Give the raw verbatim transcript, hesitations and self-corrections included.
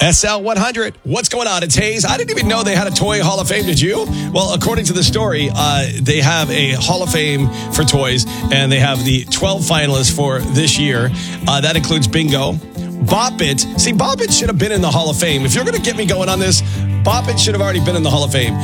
S L one hundred. What's going on? It's Hayes. I didn't even know they had a toy Hall of Fame. Did you? Well, according to the story, uh, they have a Hall of Fame for toys, and they have the twelve finalists for this year. Uh, that includes Bingo, Bop It. See, Bop It should have been in the Hall of Fame. If you're going to get me going on this, Bop It should have already been in the Hall of Fame.